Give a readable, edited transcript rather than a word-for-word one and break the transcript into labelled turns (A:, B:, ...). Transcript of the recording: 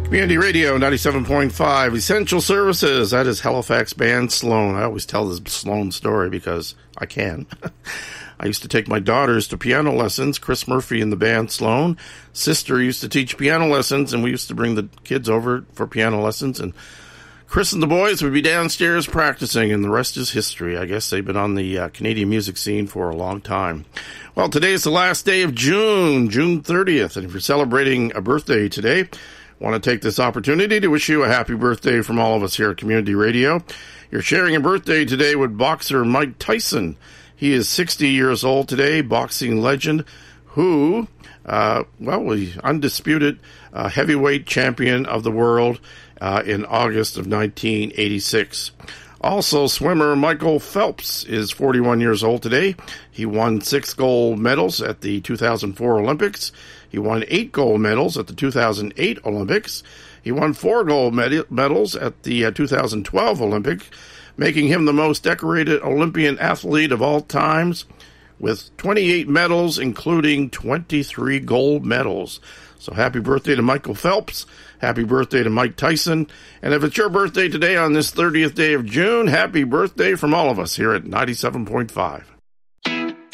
A: Community Radio 97.5, Essential Services. That is Halifax Band Sloan. I always tell this Sloan story because I can. I used to take my daughters to piano lessons. Chris Murphy in the band Sloan. Sister used to teach piano lessons, and we used to bring the kids over for piano lessons. And Chris and the boys would be downstairs practicing, and the rest is history. I guess they've been on the Canadian music scene for a long time. Well, today is the last day of June 30th. And if you're celebrating a birthday today, I want to take this opportunity to wish you a happy birthday from all of us here at Community Radio. You're sharing a birthday today with boxer Mike Tyson. He is 60 years old today, boxing legend who, was undisputed heavyweight champion of the world in August of 1986. Also, swimmer Michael Phelps is 41 years old today. He won 6 gold medals at the 2004 Olympics. He won 8 gold medals at the 2008 Olympics. He won 4 gold medals at the 2012 Olympics, making him the most decorated Olympian athlete of all times with 28 medals, including 23 gold medals. So happy birthday to Michael Phelps. Happy birthday to Mike Tyson. And if it's your birthday today on this 30th day of June, happy birthday from all of us here at 97.5.